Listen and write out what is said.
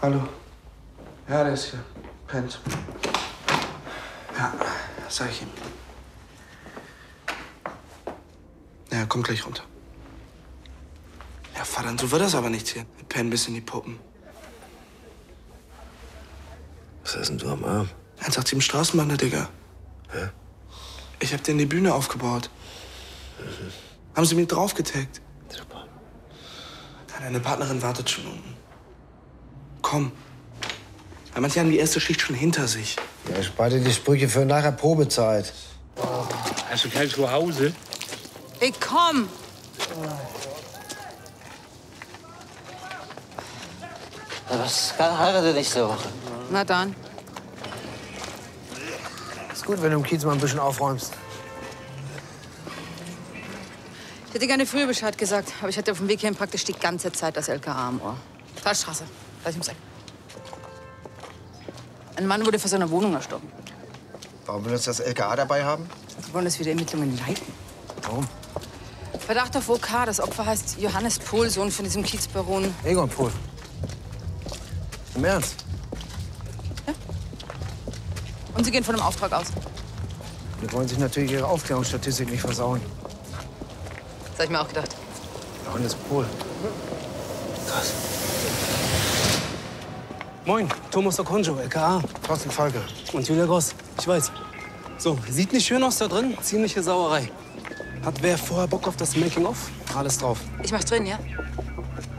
Hallo. Ja, der ist hier. Pennt. Ja, sag ich ihm. Ja, komm gleich runter. Ja, verdammt, so wird das aber nichts hier. Wir pennen bis in die Puppen. Was hast denn du am Arm? 187 Straßenbahn, Digga. Hä? Ich hab dir die Bühne aufgebaut. Haben sie mir draufgetaggt. Super. Deine Partnerin wartet schon unten. Komm. Ja, manche haben die erste Schicht schon hinter sich. Ja, spar dir die Sprüche für nachher Probezeit. Hast du kein Zuhause? Ich komm. Pascal heiratet nächste Woche. Na dann. Ist gut, wenn du im Kiez mal ein bisschen aufräumst. Ich hätte gerne früher Bescheid gesagt, aber ich hatte auf dem Weg hierhin praktisch die ganze Zeit das LKA am Ohr. Talstraße, gleich ums Eck. Ein Mann wurde vor seiner Wohnung erstochen. Warum will uns das LKA dabei haben? Sie wollen das wieder Ermittlungen leiten. Warum? Verdacht auf OK. Das Opfer heißt Johannes Pohl, Sohn von diesem Kiezbaron. Egon Pohl. Im Ernst? Und Sie gehen von einem Auftrag aus. Die wollen sich natürlich ihre Aufklärungsstatistik nicht versauen. Das habe ich mir auch gedacht. Johannes Pohl. Krass. Moin, Thomas Okonjo, LKA. Thorsten Falke. Und Julia Gross. Ich weiß. So, sieht nicht schön aus da drin. Ziemliche Sauerei. Hat wer vorher Bock auf das Making-of? Alles drauf. Ich mach's drin, ja?